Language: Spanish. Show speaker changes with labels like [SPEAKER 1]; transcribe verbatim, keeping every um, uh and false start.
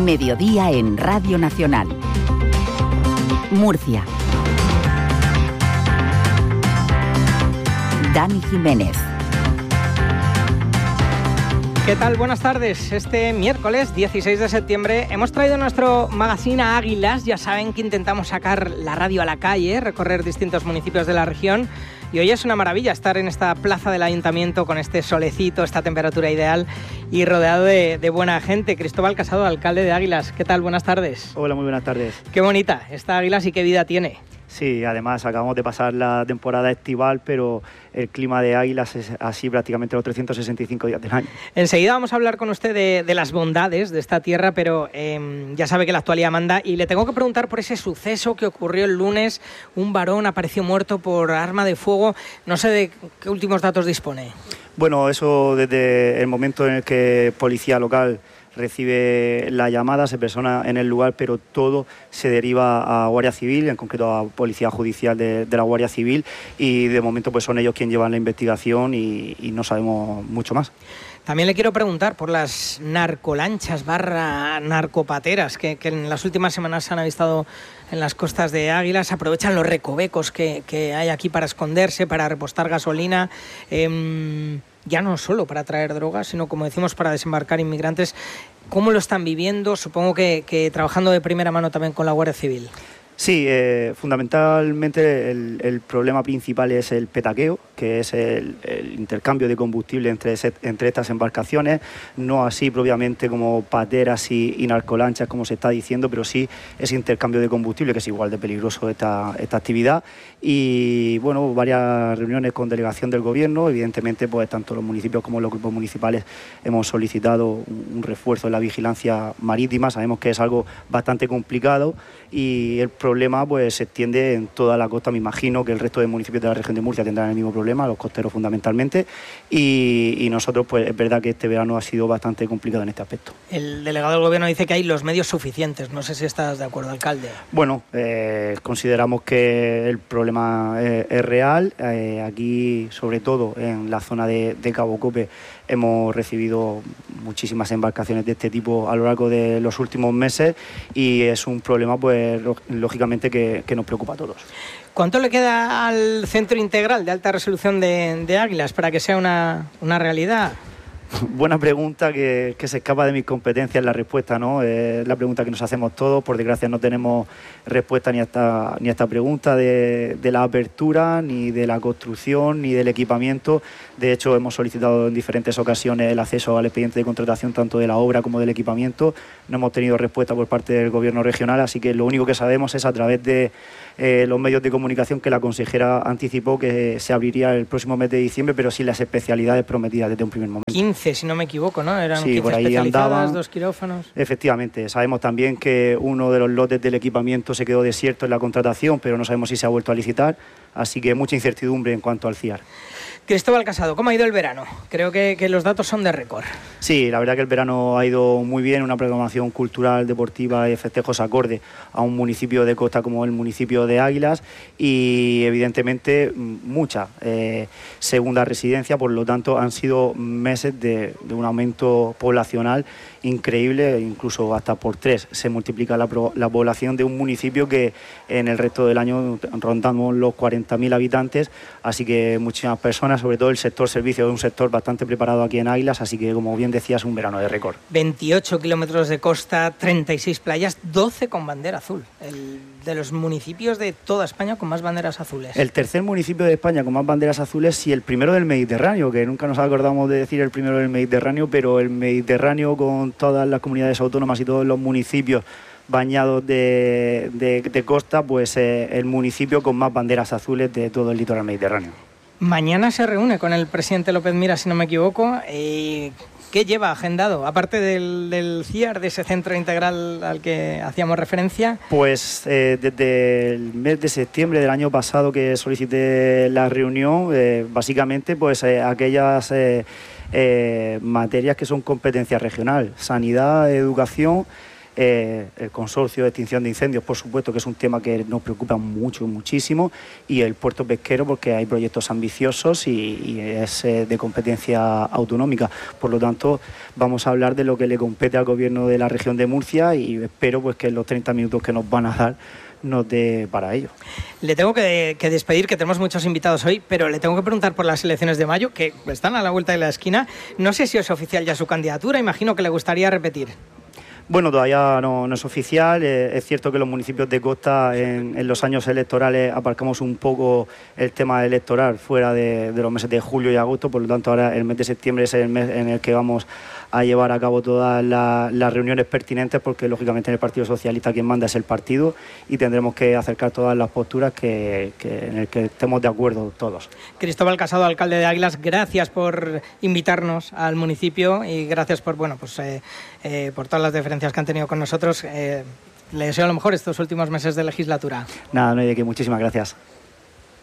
[SPEAKER 1] Mediodía en Radio Nacional. Murcia. Dani Jiménez.
[SPEAKER 2] ¿Qué tal? Buenas tardes. Este miércoles dieciséis de septiembre hemos traído nuestro magazine a Águilas. Ya saben que intentamos sacar la radio a la calle, recorrer distintos municipios de la región. Y hoy es una maravilla estar en esta plaza del Ayuntamiento con este solecito, esta temperatura ideal y rodeado de, de buena gente. Cristóbal Casado, alcalde de Águilas. ¿Qué tal? Buenas tardes.
[SPEAKER 3] Hola, muy buenas tardes.
[SPEAKER 2] Qué bonita esta Águilas y qué vida tiene.
[SPEAKER 3] Sí, además acabamos de pasar la temporada estival, pero el clima de Águilas es así prácticamente los trescientos sesenta y cinco días del año.
[SPEAKER 2] Enseguida vamos a hablar con usted de, de las bondades de esta tierra, pero eh, ya sabe que la actualidad manda y le tengo que preguntar por ese suceso que ocurrió el lunes. Un varón apareció muerto por arma de fuego. No sé de qué últimos datos dispone.
[SPEAKER 3] Bueno, eso desde el momento en el que policía local recibe la llamada, se persona en el lugar, pero todo se deriva a Guardia Civil, en concreto a Policía Judicial de, de la Guardia Civil, y de momento pues son ellos quienes llevan la investigación y, y no sabemos mucho más.
[SPEAKER 2] También le quiero preguntar por las narcolanchas barra narcopateras que, que en las últimas semanas se han avistado en las costas de Águilas. Aprovechan los recovecos que, que hay aquí para esconderse, para repostar gasolina. Eh, ya no solo para traer drogas, sino, como decimos, para desembarcar inmigrantes. ¿Cómo lo están viviendo? Supongo que, que trabajando de primera mano también con la Guardia Civil.
[SPEAKER 3] Sí, eh, fundamentalmente el, el problema principal es el petaqueo, que es el, el intercambio de combustible entre, entre estas embarcaciones, no así propiamente como pateras y, y narcolanchas como se está diciendo, pero sí ese intercambio de combustible, que es igual de peligroso esta, esta actividad. Y bueno, varias reuniones con delegación del gobierno, evidentemente pues tanto los municipios como los grupos municipales hemos solicitado un, un refuerzo en la vigilancia marítima. Sabemos que es algo bastante complicado y el problema pues se extiende en toda la costa. Me imagino que el resto de municipios de la región de Murcia tendrán el mismo problema, los costeros fundamentalmente, y, y nosotros pues es verdad que este verano ha sido bastante complicado en este aspecto.
[SPEAKER 2] El delegado del gobierno dice que hay los medios suficientes, no sé si estás de acuerdo, alcalde.
[SPEAKER 3] Bueno, eh, consideramos que el problema eh, es real. Eh, aquí, sobre todo en la zona de, de Cabo Cope, hemos recibido muchísimas embarcaciones de este tipo a lo largo de los últimos meses y es un problema pues lógicamente que, que nos preocupa a todos.
[SPEAKER 2] ¿Cuánto le queda al Centro Integral de Alta Resolución de, de Águilas para que sea una, una realidad?
[SPEAKER 3] Buena pregunta que, que se escapa de mis competencias la respuesta, ¿no? Es la pregunta que nos hacemos todos. Por desgracia no tenemos respuesta ni a esta, ni a esta pregunta de, de la apertura, ni de la construcción, ni del equipamiento. De hecho, hemos solicitado en diferentes ocasiones el acceso al expediente de contratación tanto de la obra como del equipamiento. No hemos tenido respuesta por parte del Gobierno regional, así que lo único que sabemos es a través de eh, los medios de comunicación que la consejera anticipó que se abriría el próximo mes de diciembre, pero sin las especialidades prometidas desde un primer momento.
[SPEAKER 2] quince, si no me equivoco, ¿no? Eran
[SPEAKER 3] sí,
[SPEAKER 2] quince
[SPEAKER 3] por ahí
[SPEAKER 2] especializadas,
[SPEAKER 3] andaban,
[SPEAKER 2] dos quirófanos.
[SPEAKER 3] Efectivamente. Sabemos también que uno de los lotes del equipamiento se quedó desierto en la contratación, pero no sabemos si se ha vuelto a licitar, así que mucha incertidumbre en cuanto al C I A R.
[SPEAKER 2] Cristóbal Casado, ¿cómo ha ido el verano? Creo que, que los datos son de récord.
[SPEAKER 3] Sí, la verdad que el verano ha ido muy bien, una programación cultural, deportiva y festejos acorde a un municipio de costa como el municipio de Águilas y evidentemente mucha eh, segunda residencia, por lo tanto han sido meses de, de un aumento poblacional increíble, incluso hasta por tres se multiplica la, la población de un municipio que en el resto del año rondamos los cuarenta mil habitantes, así que muchísimas personas, sobre todo el sector servicios, es un sector bastante preparado aquí en Águilas, así que como bien decías, un verano de récord.
[SPEAKER 2] veintiocho kilómetros de costa, treinta y seis playas, doce con bandera azul. El de los municipios de toda España con más banderas azules.
[SPEAKER 3] El tercer municipio de España con más banderas azules y el primero del Mediterráneo, que nunca nos acordamos de decir el primero del Mediterráneo, pero el Mediterráneo con todas las comunidades autónomas y todos los municipios bañados de, de, de costa, pues eh, el municipio con más banderas azules de todo el litoral mediterráneo.
[SPEAKER 2] Mañana se reúne con el presidente López Miras, si no me equivoco. Eh, ¿Qué lleva agendado? Aparte del, del C I A R, de ese centro integral al que hacíamos referencia.
[SPEAKER 3] Pues eh, desde el mes de septiembre del año pasado que solicité la reunión, eh, básicamente pues eh, aquellas eh, eh, materias que son competencia regional, sanidad, educación eh, el consorcio de extinción de incendios, por supuesto, que es un tema que nos preocupa mucho, muchísimo, y el puerto pesquero, porque hay proyectos ambiciosos y, y es eh, de competencia autonómica. Por lo tanto, vamos a hablar de lo que le compete al gobierno de la región de Murcia y espero pues que en los treinta minutos que nos van a dar nos dé para ello.
[SPEAKER 2] Le tengo que, que despedir, que tenemos muchos invitados hoy, pero le tengo que preguntar por las elecciones de mayo, que están a la vuelta de la esquina. No sé si es oficial ya su candidatura, imagino que le gustaría repetir.
[SPEAKER 3] Bueno, todavía no, no es oficial. Eh, es cierto que los municipios de costa en, en los años electorales aparcamos un poco el tema electoral fuera de, de los meses de julio y agosto, por lo tanto ahora el mes de septiembre es el mes en el que vamos a llevar a cabo todas la, las reuniones pertinentes, porque lógicamente en el Partido Socialista quien manda es el partido y tendremos que acercar todas las posturas que, que, en el que estemos de acuerdo todos.
[SPEAKER 2] Cristóbal Casado, alcalde de Águilas, gracias por invitarnos al municipio y gracias por, bueno, pues, eh, eh, por todas las deferencias que han tenido con nosotros. Eh, le deseo lo mejor estos últimos meses de legislatura.
[SPEAKER 3] Nada, no hay de qué, muchísimas gracias.